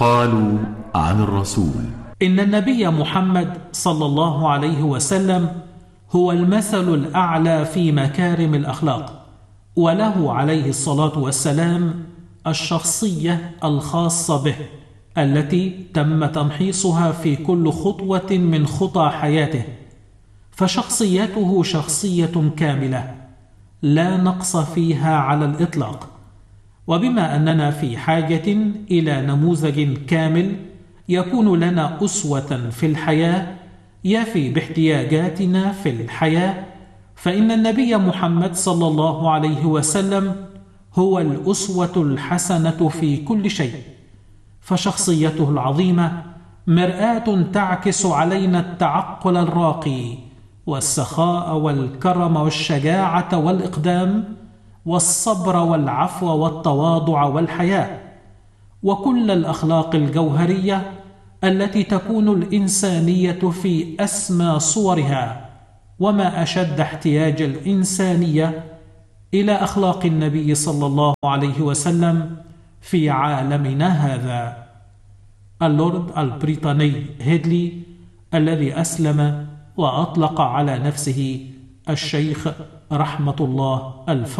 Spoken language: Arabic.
قالوا عن الرسول: إن النبي محمد صلى الله عليه وسلم هو المثل الأعلى في مكارم الأخلاق، وله عليه الصلاة والسلام الشخصية الخاصة به التي تم تمحيصها في كل خطوة من خطى حياته، فشخصيته شخصية كاملة لا نقص فيها على الإطلاق. وبما أننا في حاجة إلى نموذج كامل يكون لنا أسوة في الحياة يفي باحتياجاتنا في الحياة، فإن النبي محمد صلى الله عليه وسلم هو الأسوة الحسنة في كل شيء، فشخصيته العظيمة مرآة تعكس علينا التعقل الراقي والسخاء والكرم والشجاعة والإقدام والصبر والعفو والتواضع والحياء وكل الأخلاق الجوهرية التي تكون الإنسانية في أسمى صورها. وما أشد احتياج الإنسانية إلى أخلاق النبي صلى الله عليه وسلم في عالمنا هذا. اللورد البريطاني هيدلي الذي أسلم وأطلق على نفسه الشيخ رحمة الله